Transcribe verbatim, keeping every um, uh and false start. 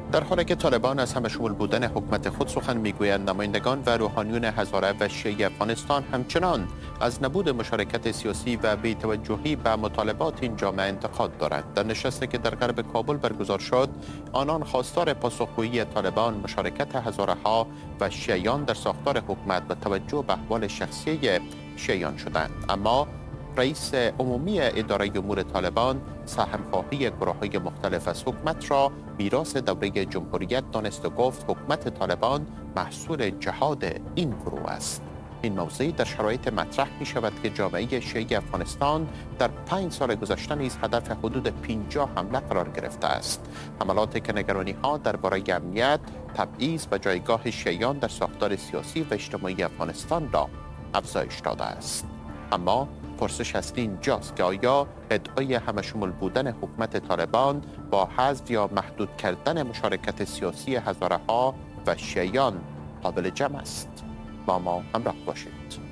در حالی که طالبان از همه‌شمول بودن حکومت خود سخن میگویند، نمایندگان و روحانیون هزاره و شیعه افغانستان همچنان از نبود مشارکت سیاسی و بی‌توجهی به مطالبات این جامعه انتقاد دارند. در نشستی که در غرب کابل برگزار شد، آنان خواستار پاسخگویی طالبان، مشارکت هزاره ها و شیعیان در ساختار حکومت و توجه به احوال شخصی شیعیان شدند. اما رئیس عمومی اداره امور طالبان سهم‌خواهی گروه‌های مختلف از حکومت را میراث دوره جمهوریت دانست و گفت حکومت طالبان محصول جهاد این گروه است. این موضوع در شرایط مطرح می شود که جامعه شیعی افغانستان در پنج سال گذشته نیز هدف حدود پنجاه حمله قرار گرفته است. حملاتی که نگرانی ها درباره امنیت، تبعیض و جایگاه شیعیان در ساختار سیاسی و اجتماعی افغانستان را افزایش داده است. اما پرسش اصلی اینجاست که آیا ادعای همه‌شمول بودن حکومت طالبان با حذف یا محدود کردن مشارکت سیاسی هزاره ها و شیعیان قابل جمع است؟ با ما همراه باشید.